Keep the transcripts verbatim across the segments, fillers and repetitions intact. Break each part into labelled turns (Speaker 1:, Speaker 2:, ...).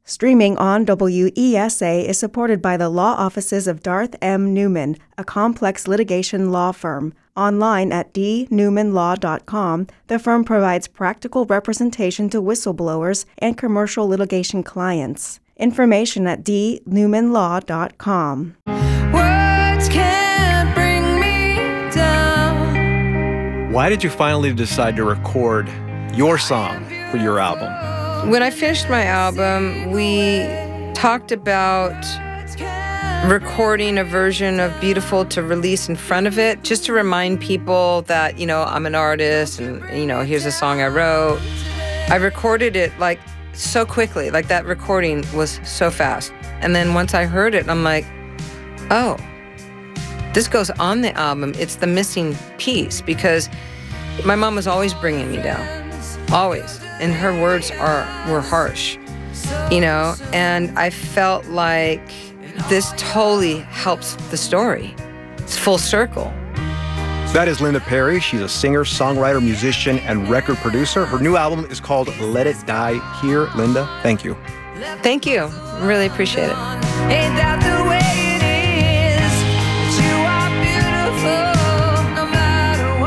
Speaker 1: Streaming on W E S A is supported by the law offices of Darth M. Newman, a complex litigation law firm. Online at d newman law dot com, the firm provides practical representation to whistleblowers and commercial litigation clients. Information at d newman law dot com.
Speaker 2: Words can't bring me down.
Speaker 3: Why did you finally decide to record your song for your album?
Speaker 2: When I finished my album, we talked about recording a version of Beautiful to release in front of it, just to remind people that, you know, I'm an artist and, you know, here's a song I wrote. I recorded it like so quickly, like that recording was so fast. And then once I heard it, I'm like, oh, this goes on the album. It's the missing piece, because my mom was always bringing me down, always. And her words are were harsh, you know, and I felt like this totally helps the story. It's full circle.
Speaker 4: That is Linda Perry. She's a singer, songwriter, musician, and record producer. Her new album is called Let It Die Here. Linda, thank you.
Speaker 2: Thank you. Really appreciate it.
Speaker 5: Ain't that the way it is? That you are beautiful, no matter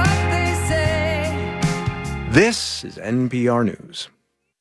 Speaker 5: what they say.
Speaker 4: This is N P R News.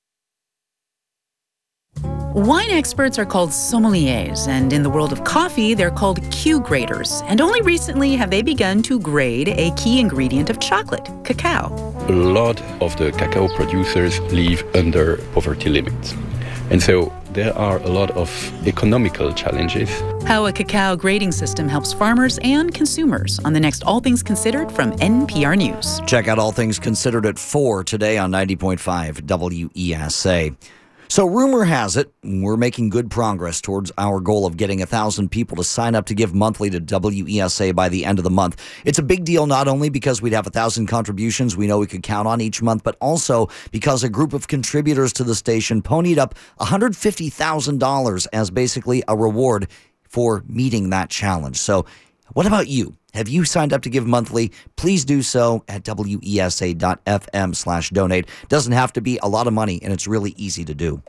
Speaker 6: Wine experts are called sommeliers, and in the world of coffee, they're called Q graders. And only recently have they begun to grade a key ingredient of chocolate, cacao.
Speaker 7: A lot of the cacao producers live under poverty limits. And so there are a lot of economical challenges.
Speaker 6: How a cacao grading system helps farmers and consumers on the next All Things Considered from N P R News.
Speaker 8: Check out All Things Considered at four today on ninety point five W E S A. So rumor has it, we're making good progress towards our goal of getting one thousand people to sign up to give monthly to W E S A by the end of the month. It's a big deal not only because we'd have one thousand contributions we know we could count on each month, but also because a group of contributors to the station ponied up one hundred fifty thousand dollars as basically a reward for meeting that challenge. So what about you? Have you signed up to give monthly? Please do so at W E S A dot F M slash donate. Doesn't have to be a lot of money, and it's really easy to do.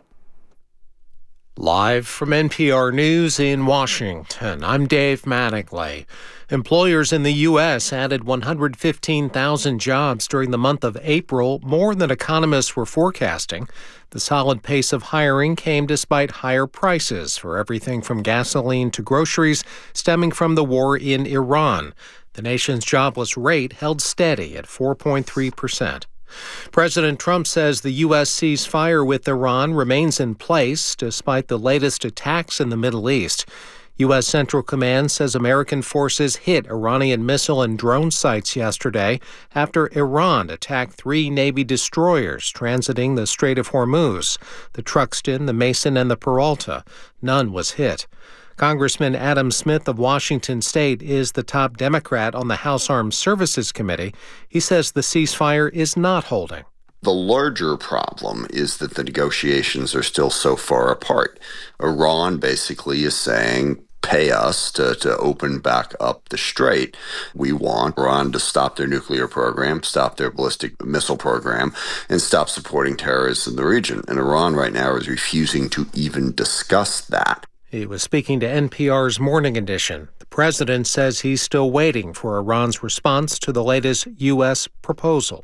Speaker 9: Live from N P R News in Washington, I'm Dave Mattingly. Employers in the U S added one hundred fifteen thousand jobs during the month of April, more than economists were forecasting. The solid pace of hiring came despite higher prices for everything from gasoline to groceries stemming from the war in Iran. The nation's jobless rate held steady at four point three percent. President Trump says the U S ceasefire with Iran remains in place despite the latest attacks in the Middle East. U S Central Command says American forces hit Iranian missile and drone sites yesterday after Iran attacked three Navy destroyers transiting the Strait of Hormuz, the Truxtun, the Mason, and the Peralta. None was hit. Congressman Adam Smith of Washington State is the top Democrat on the House Armed Services Committee. He says the ceasefire is not holding.
Speaker 10: The larger problem is that the negotiations are still so far apart. Iran basically is saying, pay us to, to open back up the strait. We want Iran to stop their nuclear program, stop their ballistic missile program, and stop supporting terrorists in the region. And Iran right now is refusing to even discuss that.
Speaker 9: He was speaking to N P R's Morning Edition. The president says he's still waiting for Iran's response to the latest U S proposal.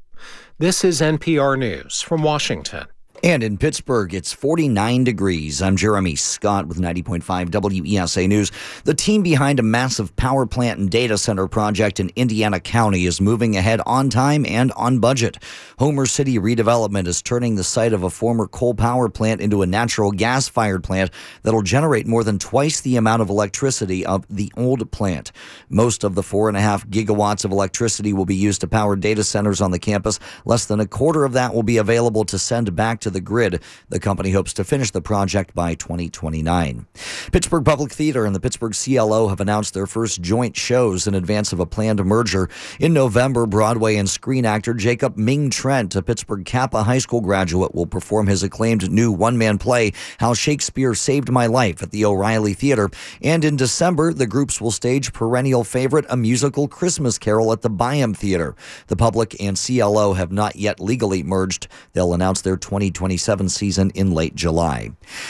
Speaker 9: This is N P R News from Washington.
Speaker 8: And in Pittsburgh, it's forty-nine degrees. I'm Jeremy Scott with ninety point five W E S A News. The team behind a massive power plant and data center project in Indiana County is moving ahead on time and on budget. Homer City Redevelopment is turning the site of a former coal power plant into a natural gas-fired plant that'll generate more than twice the amount of electricity of the old plant. Most of the four and a half gigawatts of electricity will be used to power data centers on the campus. Less than a quarter of that will be available to send back to the grid. The company hopes to finish the project by twenty twenty-nine. Pittsburgh Public Theater and the Pittsburgh C L O have announced their first joint shows in advance of a planned merger. In November, Broadway and screen actor Jacob Ming Trent, a Pittsburgh Kappa High School graduate, will perform his acclaimed new one-man play, How Shakespeare Saved My Life, at the O'Reilly Theater. And in December, the groups will stage perennial favorite, A Musical Christmas Carol, at the Byham Theater. The Public and C L O have not yet legally merged. They'll announce their twenty twenty-seven season in late July.